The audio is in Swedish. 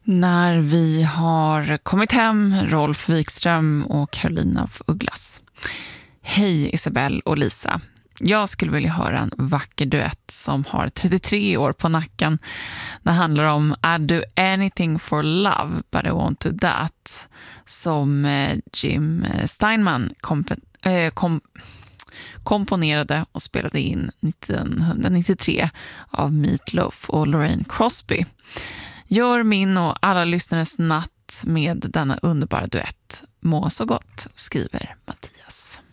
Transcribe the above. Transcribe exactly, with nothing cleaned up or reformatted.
när vi har kommit hem, Rolf Wikström och Carolina af Ugglas. Hej Isabelle och Lisa. Jag skulle vilja höra en vacker duett som har trettiotre år på nacken. Det handlar om I'd do anything for love but I want to that, som Jim Steinman kom, äh, kom, komponerade och spelade in nittonhundranittiotre av Meat Loaf och Lorraine Crosby. Gör min och alla lyssnares natt med denna underbara duett. Må så gott, skriver Mattias.